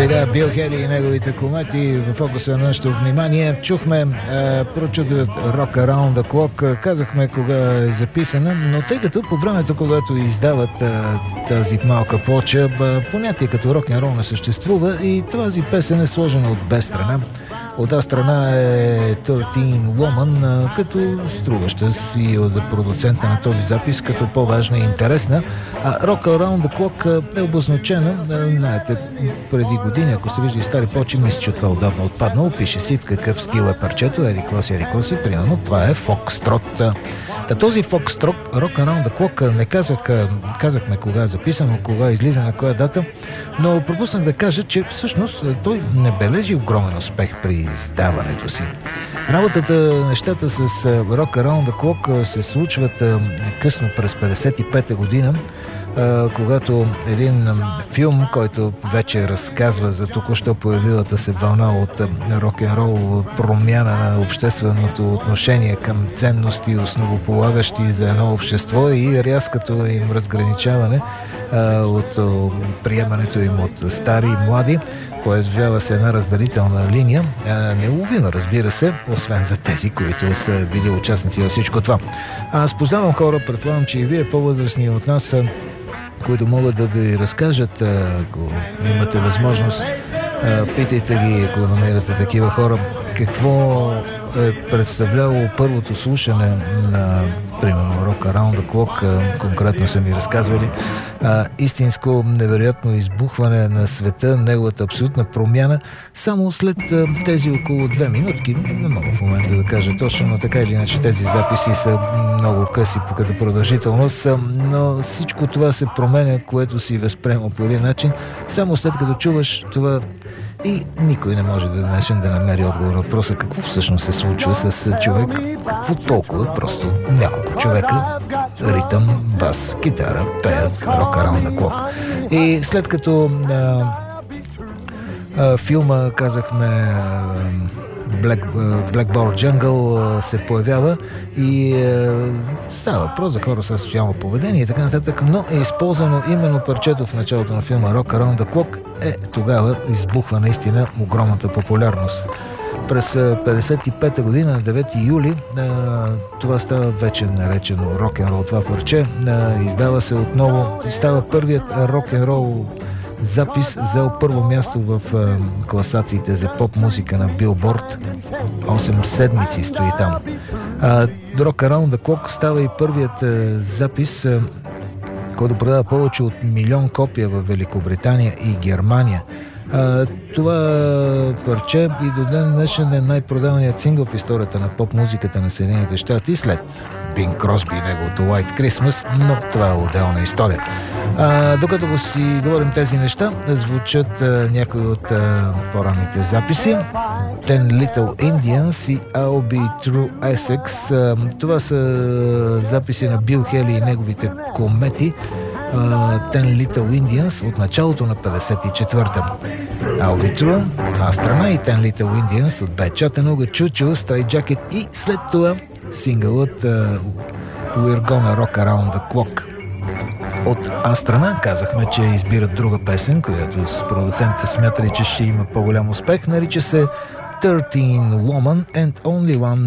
Сега Бил Хели и неговите комети в фокуса на нашето внимание. Чухме прочутият Rock Around the Clock. Казахме кога е записана, но тъй като по времето, когато издават тази малка плоча, понятие като рок-н-рол не съществува и тази песен е сложена от две страна. От една страна е 13 Woman, като струваща си от продуцента на този запис, като по-важна и интересна. А Rock Around the Clock е обозначена, знаете, преди години, ако сте виждали стари плочи, мисля, че това отдавна отпаднало. Пише си в какъв стил е парчето, еди коси, примерно това е фокстрот. Този фокстрот, Rock Around the Clock, не казахме кога е записано, кога излиза, на коя дата, но пропуснах да кажа, че всъщност той не бележи огромен успех при издаването си. Нещата с Rock Around the Clock се случват късно през 55-та година, когато един филм, който вече разказва за току-що появилата се вълна от рок-н-рол, промяна на общественото отношение към ценности, основополагащи за едно общество и рязкото им разграничаване от приемането им от стари и млади, появява се една разделителна линия, неуловима, разбира се, освен за тези, които са били участници във всичко това. Аз познавам хора, предполагам, че и вие по-възрастни от нас, които могат да ви разкажат, ако имате възможност, питайте ги, ако намерите такива хора, какво е представлявало първото слушане на, примерно, Rock Around the Clock, конкретно са ми разказвали, истинско невероятно избухване на света, неговата абсолютна промяна, само след тези около 2 минутки, не мога в момента да кажа точно, но така или иначе тези записи са много къси като продължителност, но всичко това се променя, което си възприема по един начин, само след като чуваш това. И никой не може да днешен да намери отговор на въпроса какво всъщност се случва с човек, какво толкова, просто няколко човека, ритъм, бас, китара, пеят Rock Around the Clock. И след като филма, казахме, Blackboard Jungle се появява и става въпрос за хора с социално поведение и така нататък, но е използвано именно парчето в началото на филма Rock Around the Clock, тогава избухва наистина огромната популярност. През 55-та година, на 9 юли, това става вече наречено рок-н-рол, това парче, издава се отново, става първият рок-н-рол запис, взел първо място в класациите за поп-музика на Билборд. 8 седмици стои там. Rock Around the Clock става и първият запис, който продава повече от 1 милион копия в Великобритания и Германия. Това парче и до ден днешен е най-продаваният сингъл в историята на поп-музиката на Съединените щати след Бинг Кросби и неговото White Christmas, но това е отделна история. Докато го си говорим тези неща, звучат някои от по-ранните записи. Ten Little Indians и I'll Be True Essex. Това са записи на Бил Хели и неговите комети. Ten Little Indians от началото на 54-та. I'll Be True, страна и Ten Little Indians от Bad Chattanooga, Choo Choo, Stray Jacket и след това сингълът We're Gonna Rock Around the Clock. От страна казахме, че избират друга песен, която с продуцентите смятали, че ще има по-голям успех. Нарича се 13 Woman and Only One